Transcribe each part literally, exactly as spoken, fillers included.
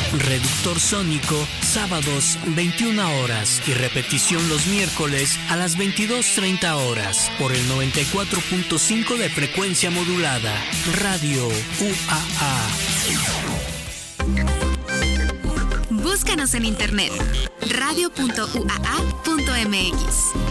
Reductor sónico, sábados veintiuna horas y repetición los miércoles a las veintidós treinta horas por el noventa y cuatro punto cinco de frecuencia modulada. Radio U A A. Búscanos en internet radio punto u a a punto m x.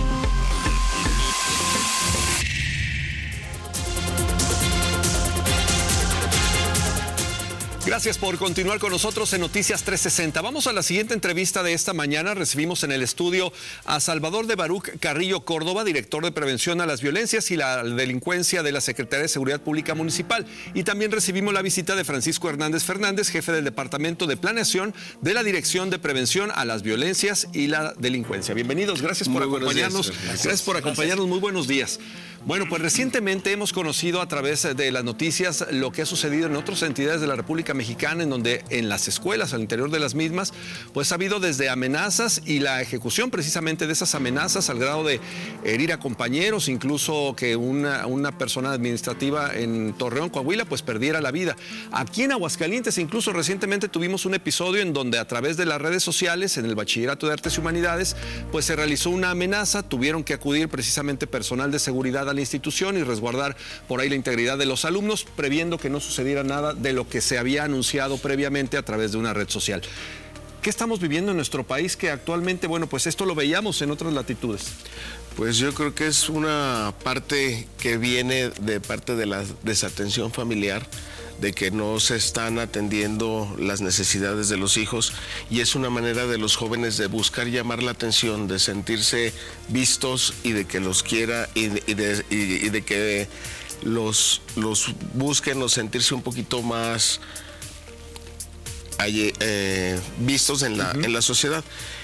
Gracias por continuar con nosotros en Noticias trescientos sesenta. Vamos a la siguiente entrevista de esta mañana. Recibimos en el estudio a Salvador de Baruch Carrillo Córdoba, director de Prevención a las Violencias y la Delincuencia de la Secretaría de Seguridad Pública Municipal. Y también recibimos la visita de Francisco Hernández Fernández, jefe del Departamento de Planeación de la Dirección de Prevención a las Violencias y la Delincuencia. Bienvenidos, gracias por Muy acompañarnos. Gracias. gracias por acompañarnos, muy buenos días. Bueno, pues recientemente hemos conocido a través de las noticias lo que ha sucedido en otras entidades de la República Mexicana, en donde en las escuelas, al interior de las mismas, pues ha habido desde amenazas y la ejecución precisamente de esas amenazas al grado de herir a compañeros, incluso que una, una persona administrativa en Torreón, Coahuila, pues perdiera la vida. Aquí en Aguascalientes, incluso recientemente tuvimos un episodio en donde a través de las redes sociales, en el Bachillerato de Artes y Humanidades, pues se realizó una amenaza, tuvieron que acudir precisamente personal de seguridad a la institución y resguardar por ahí la integridad de los alumnos, previendo que no sucediera nada de lo que se había anunciado previamente a través de una red social. ¿Qué estamos viviendo en nuestro país que actualmente, bueno, pues esto lo veíamos en otras latitudes? Pues yo creo que es una parte que viene de parte de la desatención familiar, de que no se están atendiendo las necesidades de los hijos, y es una manera de los jóvenes de buscar llamar la atención, de sentirse vistos y de que los quiera y de, y de, y, y de que los, los busquen o sentirse un poquito más eh, vistos en la, uh-huh. en la sociedad.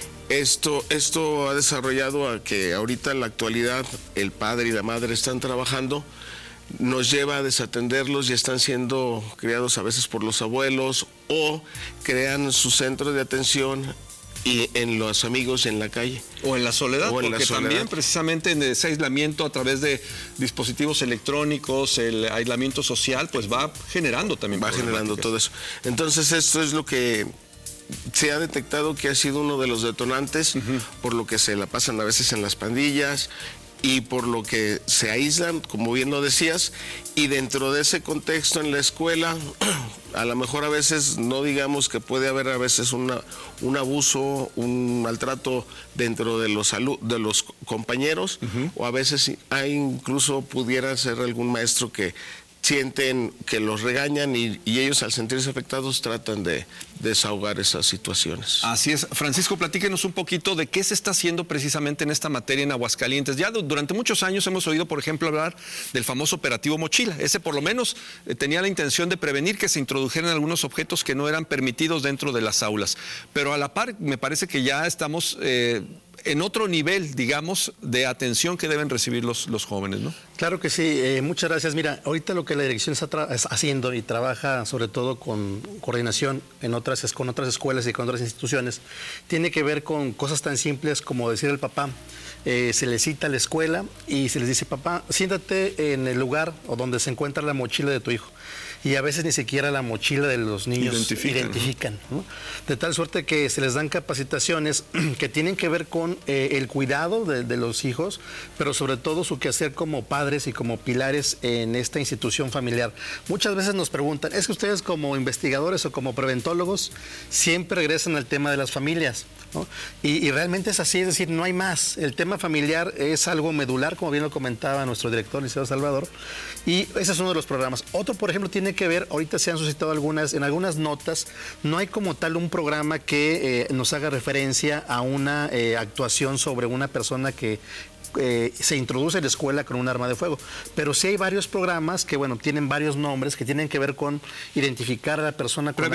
Esto, esto ha desarrollado a que ahorita en la actualidad el padre y la madre están trabajando, nos lleva a desatenderlos y están siendo criados a veces por los abuelos o crean su centro de atención y en los amigos en la calle. O en la soledad, o en porque la soledad. También precisamente en ese aislamiento a través de dispositivos electrónicos, el aislamiento social, pues va generando también. Va generando todo eso. Entonces esto es lo que se ha detectado que ha sido uno de los detonantes, uh-huh. por lo que se la pasan a veces en las pandillas, y por lo que se aíslan, como bien lo decías, y dentro de ese contexto en la escuela, a lo mejor a veces no digamos que puede haber a veces una, un abuso, un maltrato dentro de los, de los compañeros, uh-huh. o a veces hay incluso pudiera ser algún maestro que sienten que los regañan y, y ellos al sentirse afectados tratan de desahogar esas situaciones. Así es. Francisco, platíquenos un poquito de qué se está haciendo precisamente en esta materia en Aguascalientes. Ya durante muchos años hemos oído, por ejemplo, hablar del famoso operativo Mochila. Ese por lo menos eh, tenía la intención de prevenir que se introdujeran algunos objetos que no eran permitidos dentro de las aulas. Pero a la par, me parece que ya estamos eh, en otro nivel, digamos, de atención que deben recibir los, los jóvenes, ¿no? Claro que sí, eh, muchas gracias. Mira, ahorita lo que la dirección está haciendo y trabaja sobre todo con coordinación en otras, con otras escuelas y con otras instituciones, tiene que ver con cosas tan simples como decir al papá, eh, se le cita a la escuela y se les dice, papá, siéntate en el lugar o donde se encuentra la mochila de tu hijo. Y a veces ni siquiera la mochila de los niños identifican, identifican ¿no? ¿no? De tal suerte que se les dan capacitaciones que tienen que ver con eh, el cuidado de, de los hijos, pero sobre todo su quehacer como padres y como pilares en esta institución familiar. Muchas veces nos preguntan, ¿es que ustedes como investigadores o como preventólogos siempre regresan al tema de las familias? ¿no? Y, y realmente es así, es decir, no hay más. El tema familiar es algo medular, como bien lo comentaba nuestro director, licenciado Salvador, y ese es uno de los programas. Otro, por ejemplo, tiene que ver, ahorita se han suscitado algunas, en algunas notas, no hay como tal un programa que eh, nos haga referencia a una eh, actuación sobre una persona que Eh, se introduce en la escuela con un arma de fuego, pero sí hay varios programas que, bueno, tienen varios nombres que tienen que ver con identificar a la persona con